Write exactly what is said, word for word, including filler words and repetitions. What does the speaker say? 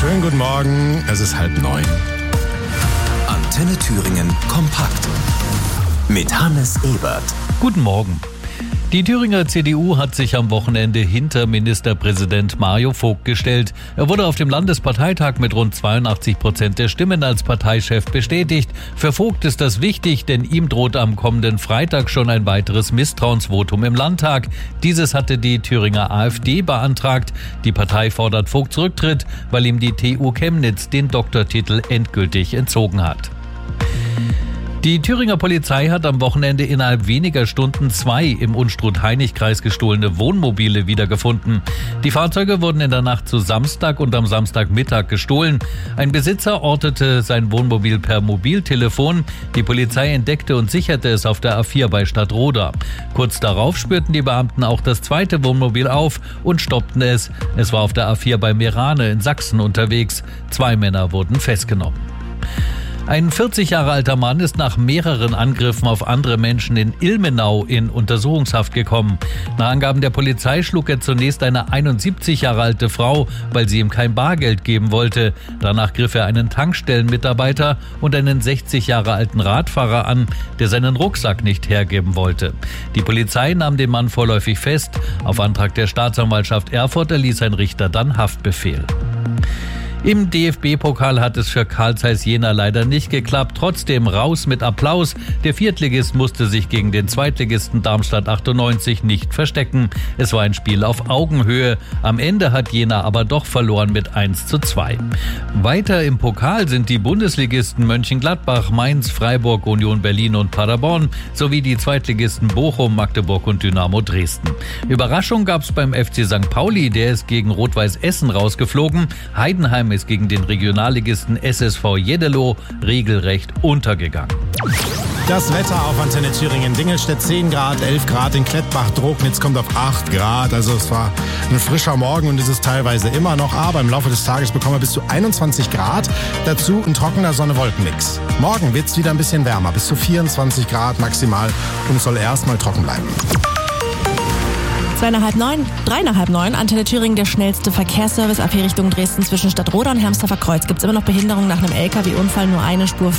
Schönen guten Morgen, es ist halb neun. Antenne Thüringen kompakt mit Hannes Ebert. Guten Morgen. Die Thüringer C D U hat sich am Wochenende hinter Ministerpräsident Mario Vogt gestellt. Er wurde auf dem Landesparteitag mit rund zweiundachtzig Prozent der Stimmen als Parteichef bestätigt. Für Vogt ist das wichtig, denn ihm droht am kommenden Freitag schon ein weiteres Misstrauensvotum im Landtag. Dieses hatte die Thüringer AfD beantragt. Die Partei fordert Vogts Rücktritt, weil ihm die T U Chemnitz den Doktortitel endgültig entzogen hat. Die Thüringer Polizei hat am Wochenende innerhalb weniger Stunden zwei im Unstrut-Hainich-Kreis gestohlene Wohnmobile wiedergefunden. Die Fahrzeuge wurden in der Nacht zu Samstag und am Samstagmittag gestohlen. Ein Besitzer ortete sein Wohnmobil per Mobiltelefon. Die Polizei entdeckte und sicherte es auf der A vier bei Stadtroda. Kurz darauf spürten die Beamten auch das zweite Wohnmobil auf und stoppten es. Es war auf der A vier bei Meerane in Sachsen unterwegs. Zwei Männer wurden festgenommen. Ein vierzig Jahre alter Mann ist nach mehreren Angriffen auf andere Menschen in Ilmenau in Untersuchungshaft gekommen. Nach Angaben der Polizei schlug er zunächst eine einundsiebzig Jahre alte Frau, weil sie ihm kein Bargeld geben wollte. Danach griff er einen Tankstellenmitarbeiter und einen sechzig Jahre alten Radfahrer an, der seinen Rucksack nicht hergeben wollte. Die Polizei nahm den Mann vorläufig fest. Auf Antrag der Staatsanwaltschaft Erfurt erließ ein Richter dann Haftbefehl. Im D F B-Pokal hat es für Carl Zeiss Jena leider nicht geklappt. Trotzdem raus mit Applaus. Der Viertligist musste sich gegen den Zweitligisten Darmstadt achtundneunzig nicht verstecken. Es war ein Spiel auf Augenhöhe. Am Ende hat Jena aber doch verloren mit eins zu zwei. Weiter im Pokal sind die Bundesligisten Mönchengladbach, Mainz, Freiburg, Union Berlin und Paderborn sowie die Zweitligisten Bochum, Magdeburg und Dynamo Dresden. Überraschung gab es beim F C Sankt Pauli, der ist gegen Rot-Weiß Essen rausgeflogen. Heidenheim ist gegen den Regionalligisten S S V Jeddelo regelrecht untergegangen. Das Wetter auf Antenne Thüringen. Dingelstedt zehn Grad, elf Grad, in Klettbach, Drognitz kommt auf acht Grad. Also es war ein frischer Morgen und es ist teilweise immer noch. Aber im Laufe des Tages bekommen wir bis zu einundzwanzig Grad. Dazu ein trockener Sonne-Wolken-Mix. Morgen wird es wieder ein bisschen wärmer, bis zu vierundzwanzig Grad maximal. Und es soll erstmal trocken bleiben. Zwei nach halb neun, drei nach halb neun, Antenne Thüringen, der schnellste Verkehrsservice ab hier Richtung Dresden zwischen Stadtroda und Hermsdorfer Kreuz. Gibt es immer noch Behinderung nach einem L K W-Unfall, nur eine Spur